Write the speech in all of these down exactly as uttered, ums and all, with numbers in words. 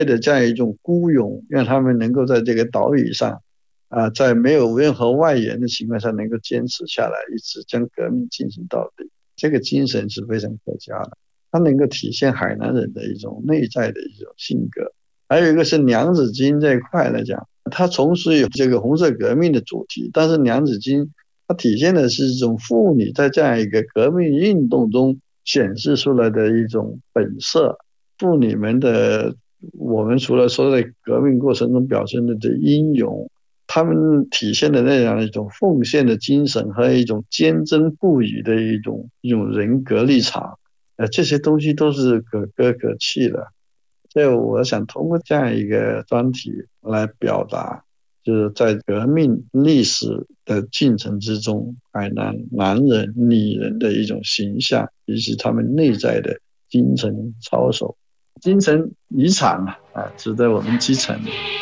的这样一种孤勇，让他们能够在这个岛屿上啊，在没有任何外援的情况下能够坚持下来，一直将革命进行到底。这个精神是非常可嘉的，它能够体现海南人的一种内在的一种性格。还有一个是娘子军这一块来讲，它同时有这个红色革命的主题，但是娘子军它体现的是一种妇女在这样一个革命运动中显示出来的一种本色，妇女们的，我们除了说在革命过程中表现的这英勇，他们体现的那样一种奉献的精神和一种坚贞不渝的一种一种人格立场，呃，这些东西都是可歌可泣的。所以我想通过这样一个专题来表达，就是在革命历史的进程之中，海南男人、女人的一种形象，以及他们内在的精神操守、精神遗产啊，值得我们继承。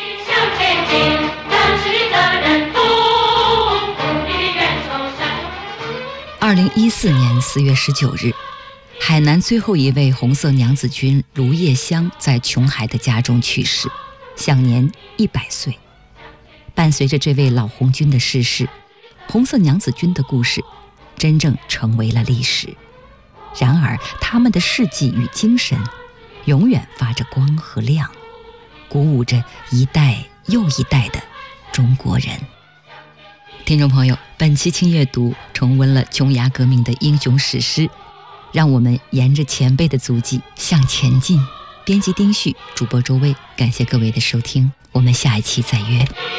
二零一四年四月十九日，海南最后一位红色娘子军卢叶香在琼海的家中去世，享年一百岁。伴随着这位老红军的逝世，红色娘子军的故事真正成为了历史。然而他们的事迹与精神永远发着光和亮，鼓舞着一代又一代的中国人。听众朋友，本期轻阅读重温了琼崖革命的英雄史诗，让我们沿着前辈的足迹向前进。编辑丁旭，主播周薇，感谢各位的收听，我们下一期再约。